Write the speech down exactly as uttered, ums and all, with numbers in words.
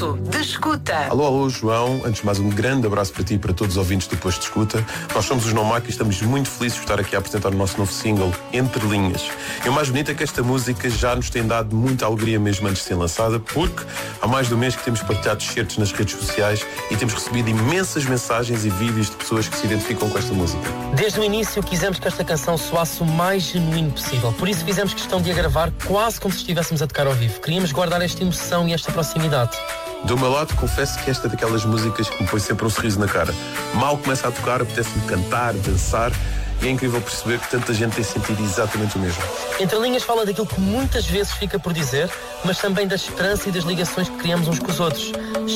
Posto de Escuta. Alô, alô, João. Antes de mais, um grande abraço para ti e para todos os ouvintes do Posto de Escuta. Nós somos os Nomac e estamos muito felizes de estar aqui a apresentar o nosso novo single, Entre Linhas. E o mais bonito é que esta música já nos tem dado muita alegria mesmo antes de ser lançada, porque há mais de um mês que temos partilhado certos nas redes sociais e temos recebido imensas mensagens e vídeos de pessoas que se identificam com esta música. Desde o início quisemos que esta canção soasse o mais genuíno possível, por isso fizemos questão de a gravar quase como se estivéssemos a tocar ao vivo. Queríamos guardar esta emoção e esta proximidade. Do meu lado, confesso que esta é daquelas músicas que me põe sempre um sorriso na cara. Mal começa a tocar, apetece-me cantar, dançar, e é incrível perceber que tanta gente tem sentido exatamente o mesmo. Entre Linhas fala daquilo que muitas vezes fica por dizer, mas também da esperança e das ligações que criamos uns com os outros.